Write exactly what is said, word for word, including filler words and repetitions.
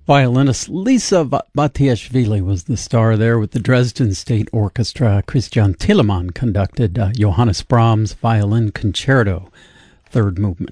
Violinist Lisa Batiashvili was the star there with the Dresden State Orchestra. Christian Telemann conducted uh, Johannes Brahms' Violin Concerto, third movement.